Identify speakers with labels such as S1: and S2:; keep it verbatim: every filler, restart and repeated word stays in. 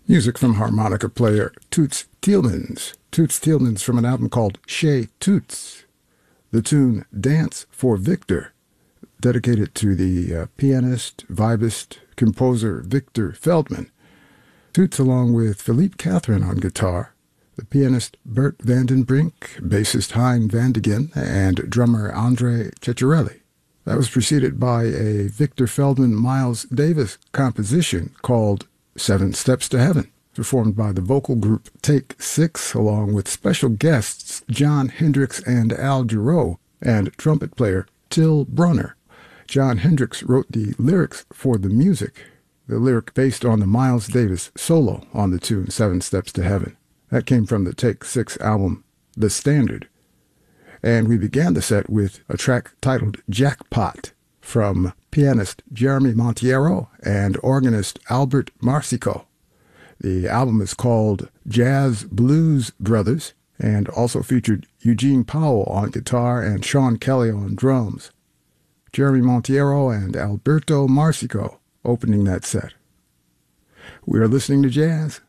S1: Music from harmonica player Toots Thielemans. Toots Thielemans from an album called Chez Toots. The tune Dance for Victor, dedicated to the uh, pianist, vibist, composer Victor Feldman. Toots, along with Philippe Catherine on guitar, the pianist Bert Van den Brink, bassist Hein van de Gen, and drummer Andre Ceccarelli. That was preceded by a Victor Feldman Miles Davis composition called Seven Steps to Heaven, performed by the vocal group Take Six, along with special guests John Hendricks and Al Jarreau, and trumpet player Till Brunner. John Hendricks wrote the lyrics for the music, the lyric based on the Miles Davis solo on the tune Seven Steps to Heaven. That came from the Take Six album, The Standard. And we began the set with a track titled Jackpot from pianist Jeremy Monteiro and organist Albert Marsico. The album is called Jazz Blues Brothers and also featured Eugene Powell on guitar and Sean Kelly on drums. Jeremy Monteiro and Alberto Marsico opening that set. We are listening to jazz